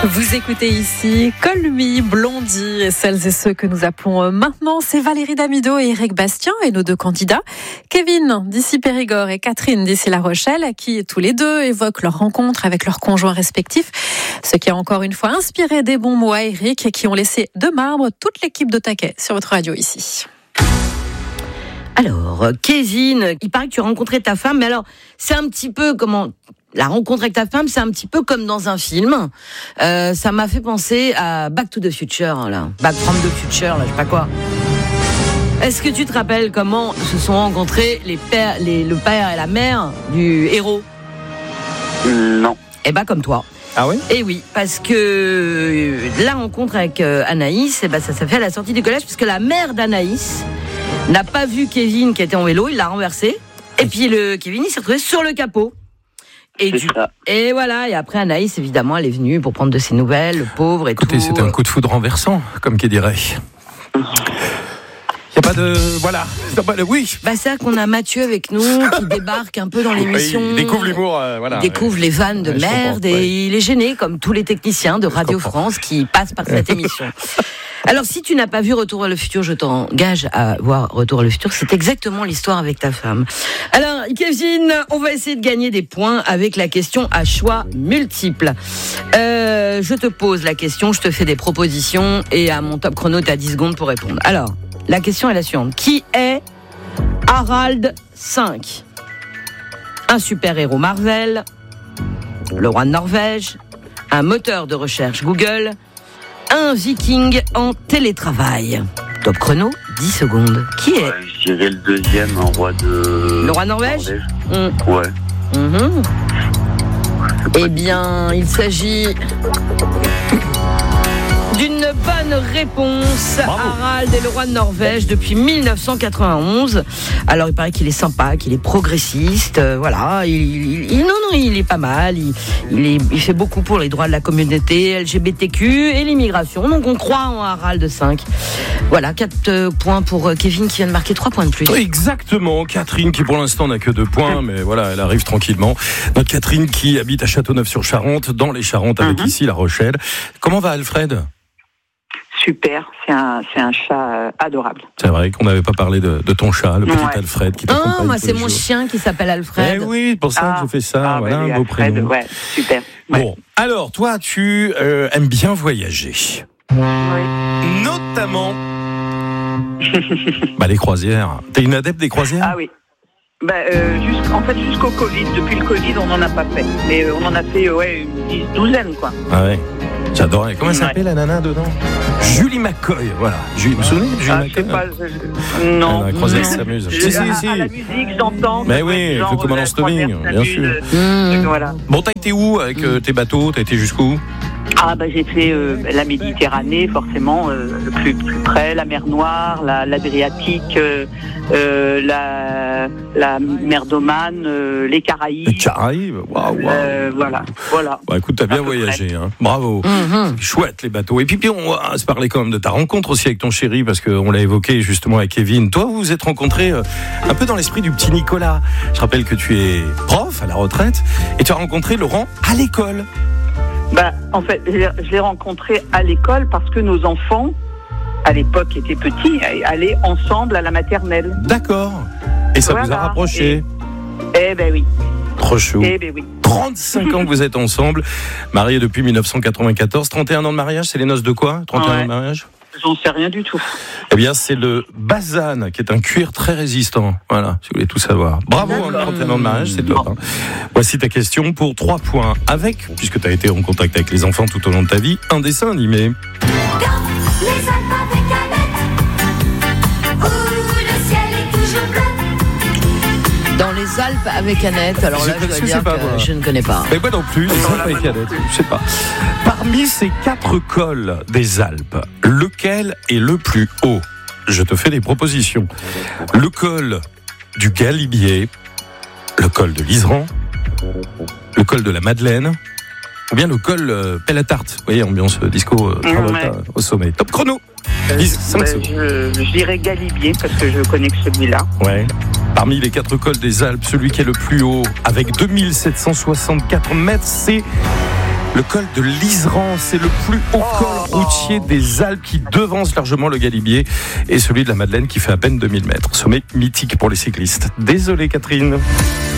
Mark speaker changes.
Speaker 1: Vous écoutez ici Call Me Blondie, et celles et ceux que nous appelons maintenant, c'est Valérie Damido et Eric Bastien et nos deux candidats, Kevin d'ici Périgord et Catherine d'ici La Rochelle, qui tous les deux évoquent leur rencontre avec leurs conjoints respectifs, ce qui a encore une fois inspiré des bons mots à Eric et qui ont laissé de marbre toute l'équipe de Taquet sur votre radio ici.
Speaker 2: Alors, Kevin, il paraît que tu as rencontré ta femme, mais alors, c'est un petit peu comment... La rencontre avec ta femme, c'est un petit peu comme dans un film. Ça m'a fait penser à Back to the Future, là. Back from the Future, là, je sais pas quoi. Est-ce que tu te rappelles comment se sont rencontrés le père et la mère du héros ?
Speaker 3: Non.
Speaker 2: Eh ben, comme toi.
Speaker 4: Ah oui ?
Speaker 2: Eh oui, parce que la rencontre avec Anaïs, ça s'est fait à la sortie du collège, puisque la mère d'Anaïs n'a pas vu Kevin qui était en vélo, il l'a renversé, et puis Kevin il s'est retrouvé sur le capot. Et voilà, et après Anaïs, évidemment, elle est venue pour prendre de ses nouvelles, le pauvre et
Speaker 4: Écoutez,
Speaker 2: tout.
Speaker 4: c'était un coup de foudre renversant, comme qui dirait. Il n'y a pas de... Voilà. Oui.
Speaker 2: C'est vrai qu'on a Mathieu avec nous, qui débarque un peu dans l'émission.
Speaker 4: Oui, il découvre l'humour, voilà.
Speaker 2: Il découvre les vannes de merde, et il est gêné, comme tous les techniciens de Radio France qui passent par cette émission. Alors, si tu n'as pas vu Retour vers le futur, je t'engage à voir Retour vers le futur. C'est exactement l'histoire avec ta femme. Alors, Kevin, on va essayer de gagner des points avec la question à choix multiples. Je te pose la question, je te fais des propositions et à mon top chrono, tu as 10 secondes pour répondre. Alors, la question est la suivante. Qui est Harald V ? Un super-héros Marvel, le roi de Norvège, un moteur de recherche Google, un viking en télétravail. Top chrono, 10 secondes. Qui est ?
Speaker 3: Je dirais le deuxième, un roi de...
Speaker 2: Le roi de Norvège ?
Speaker 3: Ouais.
Speaker 2: Eh bien, il s'agit d'une bonne réponse.
Speaker 4: Bravo.
Speaker 2: Harald est le roi de Norvège depuis 1991. Alors, il paraît qu'il est sympa, qu'il est progressiste. Voilà, il est pas mal. Il fait beaucoup pour les droits de la communauté LGBTQ et l'immigration. Donc, on croit en Harald V. Voilà, 4 points pour Kevin qui vient de marquer 3 points de plus.
Speaker 4: Exactement. Catherine qui pour l'instant n'a que 2 points, mais voilà, elle arrive tranquillement. Notre Catherine qui habite à Châteauneuf-sur-Charente, dans les Charentes, avec ici La Rochelle. Comment va Alfred ?
Speaker 5: Super, c'est un chat adorable.
Speaker 4: C'est vrai qu'on n'avait pas parlé de ton chat, le petit Alfred qui t'accompagne.
Speaker 2: Oh, moi
Speaker 4: tous
Speaker 2: c'est
Speaker 4: les
Speaker 2: mon
Speaker 4: jours.
Speaker 2: chien qui s'appelle Alfred.
Speaker 4: Eh oui, pour ça que je fais ça, voilà, un beau
Speaker 5: Alfred,
Speaker 4: prénom.
Speaker 5: Ouais, super. Ouais.
Speaker 4: Bon, alors toi tu aimes bien voyager.
Speaker 5: Oui.
Speaker 4: Notamment les croisières. T'es une adepte des croisières ?
Speaker 5: Ah oui. Jusqu'au Covid, depuis le Covid, on n'en a pas fait. Mais on en a fait une douzaine, quoi.
Speaker 4: Ah ouais. J'adorais. Comment elle s'appelle la nana dedans ? Julie McCoy, voilà. Vous vous souvenez de Julie McCoy ?
Speaker 5: Non.
Speaker 4: La croisière s'amuse. Si.
Speaker 5: À la musique, j'entends.
Speaker 4: Mais oui, le commandant Stoving, bien sûr.
Speaker 5: Voilà.
Speaker 4: Bon, t'as été où avec tes bateaux ? T'as été jusqu'où ?
Speaker 5: J'ai fait la Méditerranée, forcément, le plus près, la mer Noire, l'Adriatique, la mer d'Oman, les Caraïbes.
Speaker 4: Les Caraïbes, waouh.
Speaker 5: Voilà.
Speaker 4: Bah écoute, t'as bien voyagé, hein. Bravo. Chouette les bateaux. Et puis on va se parler quand même de ta rencontre aussi avec ton chéri, parce qu'on l'a évoqué justement avec Kevin. Toi, vous vous êtes rencontrés un peu dans l'esprit du petit Nicolas. Je rappelle que tu es prof à la retraite et tu as rencontré Laurent à l'école.
Speaker 5: En fait, je l'ai rencontré à l'école parce que nos enfants, à l'époque, étaient petits, allaient ensemble à la maternelle.
Speaker 4: D'accord. Et ça vous a rapprochés.
Speaker 5: Eh ben oui.
Speaker 4: Trop chou.
Speaker 5: Eh ben oui.
Speaker 4: 35 ans que vous êtes ensemble, mariés depuis 1994. 31 ans de mariage, c'est les noces de quoi ? 31 ans de mariage ?
Speaker 5: J'en sais rien du tout.
Speaker 4: Eh bien, c'est le Bazan, qui est un cuir très résistant. Voilà, si vous voulez tout savoir. Bravo, 31 ans de mariage, c'est top. Hein. Voici ta question pour 3 points. Avec, puisque tu as été en contact avec les enfants tout au long de ta vie, un dessin animé.
Speaker 6: Les Alpes avec Annette, où le ciel est toujours bleu.
Speaker 2: Dans les Alpes avec Annette. Alors là, je dois dire que je ne connais pas.
Speaker 4: Mais moi non plus, les Alpes avec Annette, je sais pas. Parmi ces 4 cols des Alpes, lequel est le plus haut ? Je te fais des propositions. Le col du Galibier, le col de l'Iseran, le col de la Madeleine, ou bien le col Pelle à tarte. Vous voyez, ambiance disco Travolta au sommet. Top chrono. 5 secondes.
Speaker 5: Je dirais Galibier parce que je connais que celui-là.
Speaker 4: Ouais. Parmi les 4 cols des Alpes, celui qui est le plus haut, avec 2764 mètres, c'est Le col de l'Iseran, c'est le plus haut col routier des Alpes qui devance largement le Galibier et celui de la Madeleine qui fait à peine 2000 mètres. Sommet mythique pour les cyclistes. Désolé Catherine.